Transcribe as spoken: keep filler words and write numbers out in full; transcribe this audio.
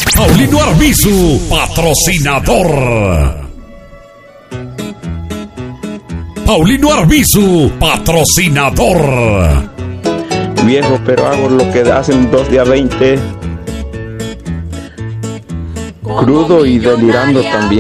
Paulino Arbizu, patrocinador. Paulino Arbizu, patrocinador. Viejo, pero hago lo que hacen dos días veinte. Crudo y delirando también.